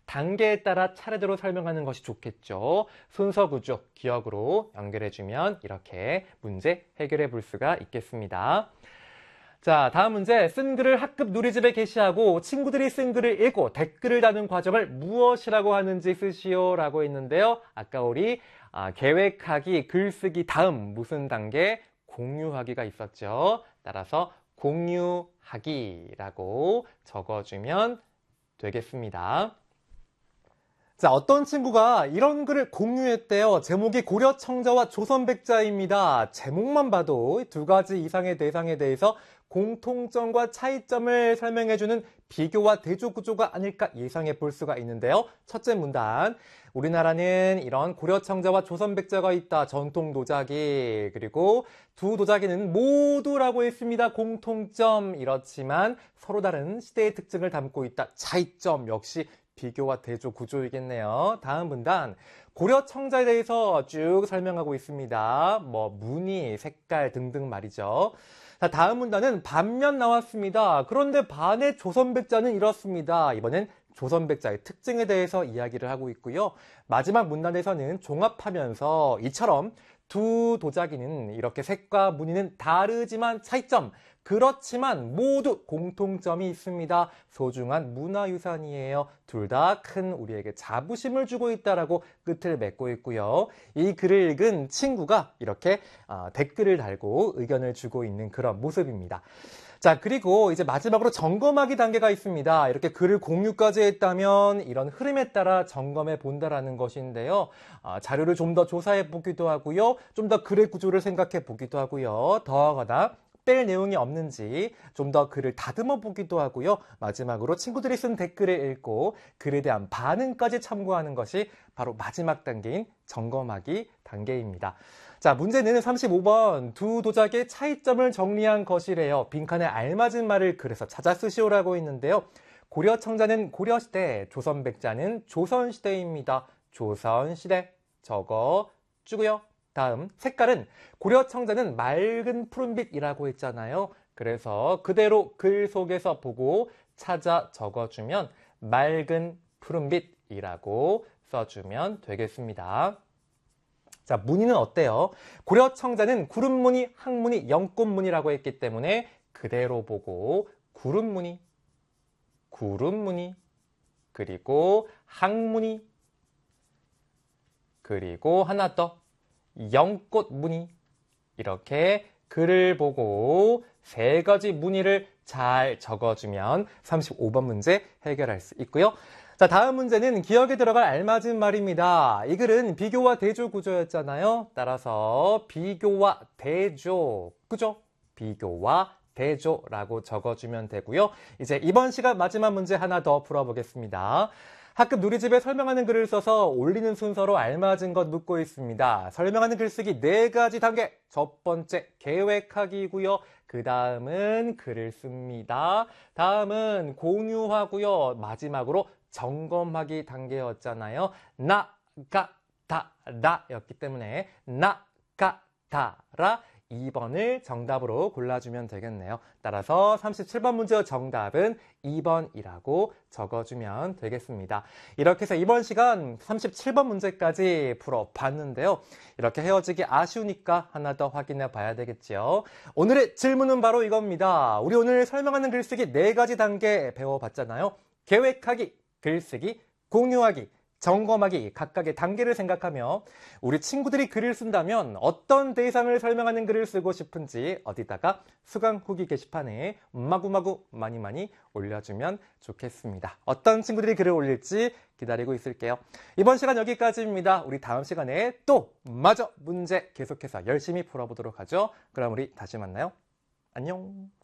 단계에 따라 차례대로 설명하는 것이 좋겠죠. 순서 구조 기억으로 연결해주면 이렇게 문제 해결해 볼 수가 있겠습니다. 자, 다음 문제. 쓴 글을 학급 누리집에 게시하고 친구들이 쓴 글을 읽고 댓글을 다는 과정을 무엇이라고 하는지 쓰시오 라고 했는데요. 아까 우리 계획하기, 글쓰기 다음 무슨 단계? 공유하기가 있었죠. 따라서 공유하기라고 적어주면 되겠습니다. 자, 어떤 친구가 이런 글을 공유했대요. 제목이 고려청자와 조선백자입니다. 제목만 봐도 두 가지 이상의 대상에 대해서 공통점과 차이점을 설명해주는 비교와 대조 구조가 아닐까 예상해 볼 수가 있는데요. 첫째 문단, 우리나라는 이런 고려청자와 조선백자가 있다. 전통 도자기, 그리고 두 도자기는 모두라고 했습니다. 공통점, 이렇지만 서로 다른 시대의 특징을 담고 있다. 차이점, 역시 비교와 대조 구조이겠네요. 다음 문단, 고려 청자에 대해서 쭉 설명하고 있습니다. 무늬, 색깔 등등 말이죠. 자, 다음 문단은 반면 나왔습니다. 그런데 반의 조선백자는 이렇습니다. 이번엔 조선백자의 특징에 대해서 이야기를 하고 있고요. 마지막 문단에서는 종합하면서 이처럼 두 도자기는 이렇게 색과 무늬는 다르지만 차이점, 그렇지만 모두 공통점이 있습니다. 소중한 문화유산이에요. 둘 다 큰 우리에게 자부심을 주고 있다라고 끝을 맺고 있고요. 이 글을 읽은 친구가 이렇게 댓글을 달고 의견을 주고 있는 그런 모습입니다. 자, 그리고 이제 마지막으로 점검하기 단계가 있습니다. 이렇게 글을 공유까지 했다면 이런 흐름에 따라 점검해 본다라는 것인데요. 자료를 좀 더 조사해 보기도 하고요. 좀 더 글의 구조를 생각해 보기도 하고요. 더하거나 뺄 내용이 없는지 좀 더 글을 다듬어 보기도 하고요. 마지막으로 친구들이 쓴 댓글을 읽고 글에 대한 반응까지 참고하는 것이 바로 마지막 단계인 점검하기 단계입니다. 자, 문제는 35번 두 도자기의 차이점을 정리한 것이래요. 빈칸에 알맞은 말을 그래서 찾아 쓰시오라고 했는데요. 고려청자는 고려시대, 조선백자는 조선시대입니다. 조선시대 적어주고요. 다음 색깔은 고려청자는 맑은 푸른빛이라고 했잖아요. 그래서 그대로 글 속에서 보고 찾아 적어주면 맑은 푸른빛이라고 써주면 되겠습니다. 자, 무늬는 어때요? 고려청자는 구름무늬, 항무늬, 연꽃무늬라고 했기 때문에 그대로 보고 구름무늬, 그리고 항무늬, 그리고 하나 더 연꽃무늬, 이렇게 글을 보고 세 가지 무늬를 잘 적어주면 35번 문제 해결할 수 있고요. 자, 다음 문제는 기억에 들어갈 알맞은 말입니다. 이 글은 비교와 대조 구조였잖아요. 따라서 비교와 대조, 그죠? 비교와 대조라고 적어주면 되고요. 이제 이번 시간 마지막 문제 하나 더 풀어보겠습니다. 학급 누리집에 설명하는 글을 써서 올리는 순서로 알맞은 것 묻고 있습니다. 설명하는 글쓰기 4가지 단계. 첫 번째 계획하기고요. 그 다음은 글을 씁니다. 다음은 공유하고요. 마지막으로 점검하기 단계였잖아요. 나가다라였기 때문에 나가다라 2번을 정답으로 골라주면 되겠네요. 따라서 37번 문제 정답은 2번이라고 적어주면 되겠습니다. 이렇게 해서 이번 시간 37번 문제까지 풀어봤는데요. 이렇게 헤어지기 아쉬우니까 하나 더 확인해 봐야 되겠죠. 오늘의 질문은 바로 이겁니다. 우리 오늘 설명하는 글쓰기 4가지 단계 배워봤잖아요. 계획하기, 글쓰기, 공유하기, 점검하기 각각의 단계를 생각하며 우리 친구들이 글을 쓴다면 어떤 대상을 설명하는 글을 쓰고 싶은지 어디다가 수강 후기 게시판에 마구마구 많이 올려주면 좋겠습니다. 어떤 친구들이 글을 올릴지 기다리고 있을게요. 이번 시간 여기까지입니다. 우리 다음 시간에 또 마저 문제 계속해서 열심히 풀어보도록 하죠. 그럼 우리 다시 만나요. 안녕.